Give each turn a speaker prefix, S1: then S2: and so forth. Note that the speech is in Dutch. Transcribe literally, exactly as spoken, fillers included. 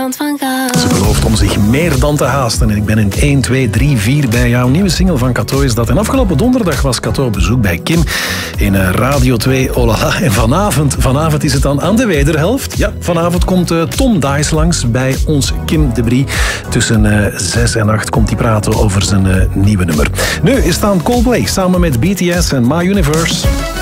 S1: Ze belooft om zich meer dan te haasten. En ik ben in één, twee, drie, vier bij jouw nieuwe single van Kato is dat. En afgelopen donderdag was Kato op bezoek bij Kim in Radio twee Olala. En vanavond, vanavond is het dan aan de wederhelft. Ja, vanavond komt uh, Tom Dice langs bij ons Kim de Brie. Tussen uh, zes en acht komt hij praten over zijn uh, nieuwe nummer. Nu is staan Coldplay samen met B T S en My Universe.